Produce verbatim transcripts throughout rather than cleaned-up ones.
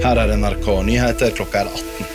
Her er N R K Nyheter, klokka er atten.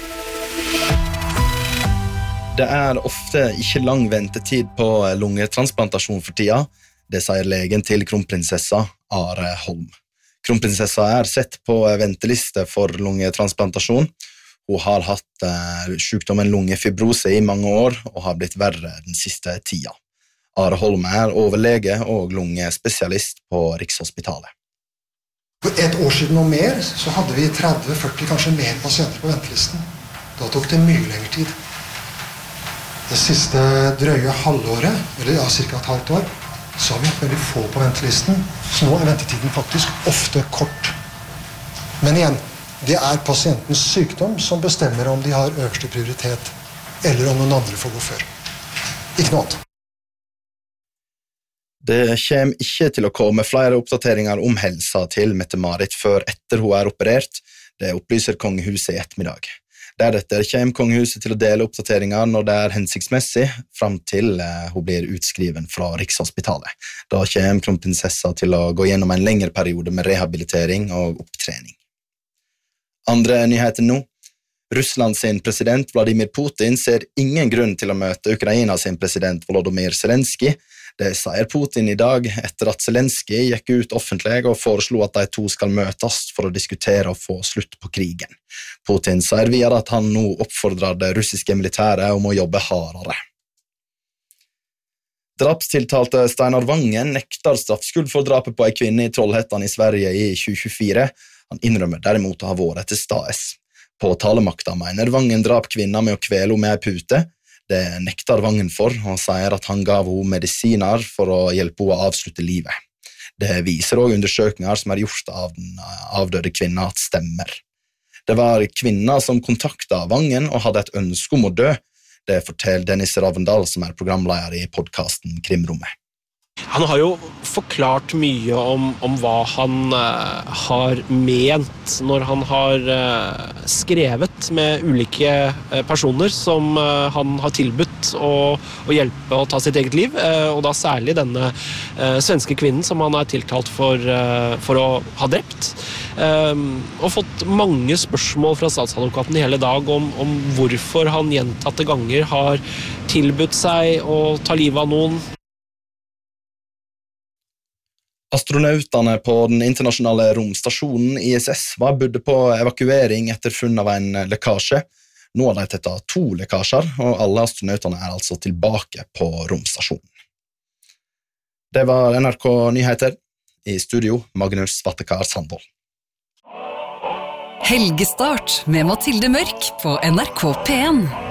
Det er ofte ikke lang ventetid på lungetransplantasjon for tida. Det sier legen til kronprinsessa Are Holm. Kronprinsessa er sett på venteliste for lungetransplantasjon. Hun har hatt eh, sykdommen lungefibrose i mange år og har blitt verre den siste tida. Are Holm er overlege og lungespesialist på Rikshospitalet. For et år siden og mer så hadde vi tretti førti, kanskje mer pasienter på ventelisten. Da tok det mye lengre tid. Det siste drøye halvåret, eller ja, cirka et halvt år, så har vi hatt veldig få på ventelisten. Så nå er ventetiden faktisk ofte kort. Men igjen, det er pasientens sykdom som bestemmer om de har øverste prioritet, eller om noen andre får gå før. Ikke noe annet. Det kommer ikke til å komme flere oppdateringer om helsa til Mette-Marit før etter hun er operert. Det opplyser kongehuset i ettermiddag. Deretter kommer kongehuset til å dele oppdateringer når det er hensiktsmessig, frem til hun blir utskriven fra Rikshospitalet. Da kommer kronprinsessa til å gå gjennom en lengre periode med rehabilitering og opptrening. Andre nyheter nå. Russland sin president Vladimir Putin ser ingen grunn til å møte Ukraina sin president Volodymyr Zelensky. Det sier Putin i dag etter at Zelensky gikk ut offentlig og foreslo at de to skal møtes for å diskutere og få slutt på krigen. Putin sier videre at han nå oppfordrer det russiske militæret om å jobbe hardere. Drapstiltalte Steinar Vangen nektar straffskyld for drapet på en kvinne i Trollhättan i Sverige i tjue tjuefire. Han innrømmer derimot å ha vært til stades. Påtalemakta mener Vangen drap kvinna med å kvele henne med en pute. Det nektar Vangen for, og han sier at han gav henne medisiner for å hjelpe henne å avslutte livet. Det viser også undersøkninger som er gjort av den avdøde kvinna at stemmer. Det var kvinna som kontaktet Vangen og hadde et ønske om å dø. Det forteller Dennis Ravendal, som er programleder i podcasten Krimrommet. Han har jo forklart mye om, om hva han uh, har ment når han har uh, skrevet med ulike uh, personer som uh, han har tilbudt å, å hjelpe å ta sitt eget liv, uh, og da særlig denne uh, svenske kvinnen som han er tiltalt for, uh, for å ha drept. Um, og fått mange spørsmål fra statsadvokaten i hele dag om, om hvorfor han gjentatte ganger har tilbudt seg å ta livet av noen. Astronautene på den internasjonale romstasjonen I S S var budde på evakuering etter funn av en lekkasje. Nå har de tettet to lekkasjer, og alle astronautene er altså tilbake på romstasjonen. Det var N R K Nyheter. I studio, Magnus Vattekar Sandvold. Helgestart med Mathilde Mørk på N R K P en.